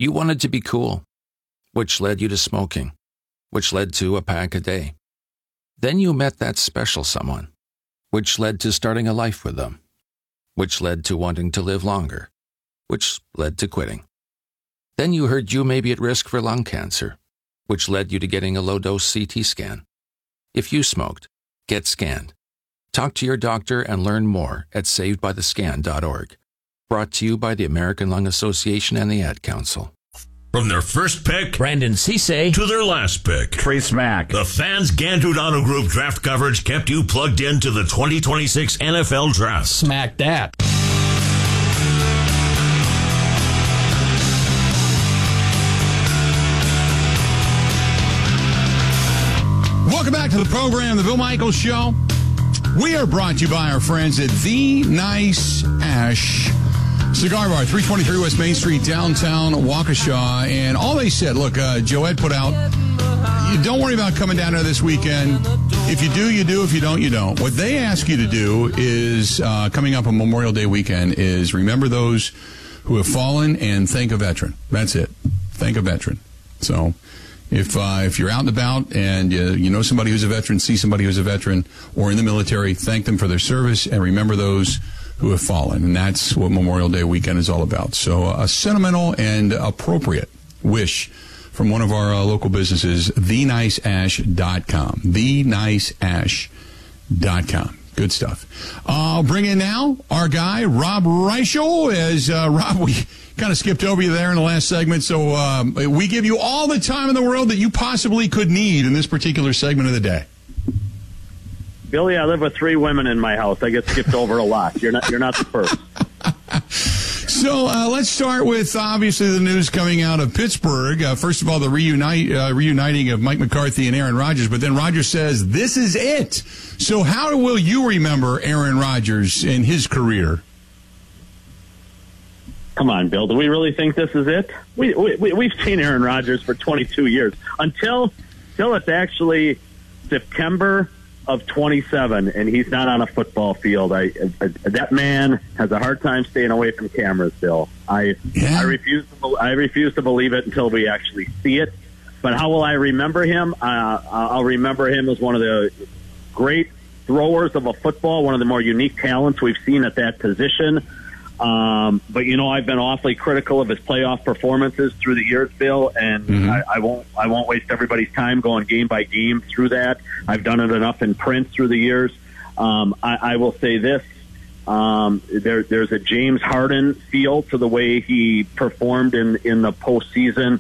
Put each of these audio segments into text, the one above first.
You wanted to be cool, which led you to smoking, which led to a pack a day. Then you met that special someone, which led to starting a life with them, which led to wanting to live longer, which led to quitting. Then you heard you may be at risk for lung cancer, which led you to getting a low-dose CT scan. If you smoked, get scanned. Talk to your doctor and learn more at savedbythescan.org. Brought to you by the American Lung Association and the Ad Council. From their first pick, Brandon Cisse, to their last pick, Trace Mack. the Fans Gandrud Auto Group draft coverage kept you plugged into the 2026 NFL Draft. smack that. Welcome back to the program, The Bill Michaels Show. We are brought to you by our friends at The Nice Ash Cigar Bar, 323 West Main Street, downtown Waukesha. And all they said, look, Joed put out, you don't worry about coming down there this weekend. If you do, you do. If you don't, you don't. What they ask you to do is, coming up on Memorial Day weekend, is remember those who have fallen and thank a veteran. That's it. Thank a veteran. So if you're out and about and you know somebody who's a veteran, see somebody who's a veteran or in the military, thank them for their service and remember those who have fallen. And that's what Memorial Day weekend is all about. So a sentimental and appropriate wish from one of our local businesses, theniceash.com. Theniceash.com. Good stuff. I'll bring in now our guy, Rob Reichel. As Rob, we kind of skipped over you there in the last segment, so we give you all the time in the world that you possibly could need in this particular segment of the day. Billy, I live with 3 women in my house. I get skipped over a lot. You're not the first. So let's start with, obviously, the news coming out of Pittsburgh. First of all, the reuniting of Mike McCarthy and Aaron Rodgers. But then Rodgers says, this is it. So how will you remember Aaron Rodgers in his career? Come on, Bill. Do we really think this is it? We've seen Aaron Rodgers for 22 years. Until it's actually September of 27, and he's not on a football field. That man has a hard time staying away from cameras, Bill. I refuse to believe it until we actually see it. But how will I remember him? I'll remember him as one of the great throwers of a football, one of the more unique talents we've seen at that position. But I've been awfully critical of his playoff performances through the years, Bill, and I won't waste everybody's time going game by game through that. I've done it enough in print through the years. I will say this: there's a James Harden feel to the way he performed in the postseason.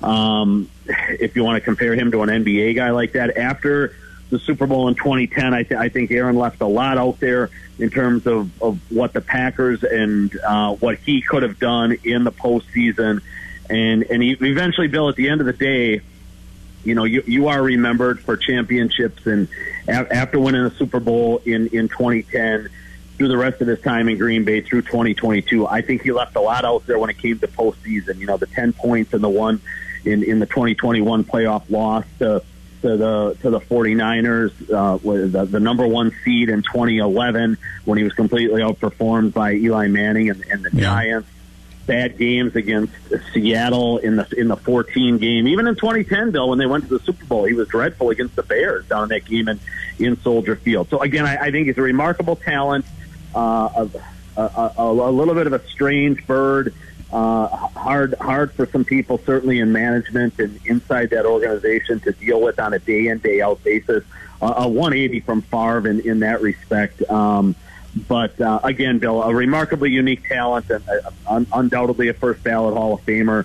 If you want to compare him to an NBA guy like that, after the Super Bowl in 2010, I think Aaron left a lot out there in terms of what the Packers and what he could have done in the postseason. And he eventually, Bill, at the end of the day, you are remembered for championships. And after winning the Super Bowl in 2010, through the rest of his time in Green Bay through 2022, I think he left a lot out there when it came to postseason. The 10 points and the one in the 2021 playoff loss to the 49ers, with the number 1 seed in 2011 when he was completely outperformed by Eli Manning and the Giants. Bad games against Seattle in the 14 game. Even in 2010, Bill, when they went to the Super Bowl, he was dreadful against the Bears down in that game in Soldier Field. So again, I think he's a remarkable talent, a little bit of a strange bird. Hard for some people, certainly in management and inside that organization, to deal with on a day in, day out basis. A 180 from Favre in that respect. But again, Bill, a remarkably unique talent and undoubtedly a first ballot Hall of Famer.